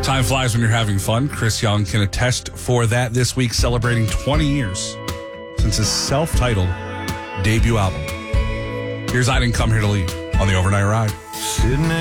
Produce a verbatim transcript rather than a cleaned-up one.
Time flies when you're having fun. Chris Young can attest for that this week, celebrating twenty years since his self-titled debut album. Here's I Didn't Come Here to Leave on the Overnight Ride. Sitting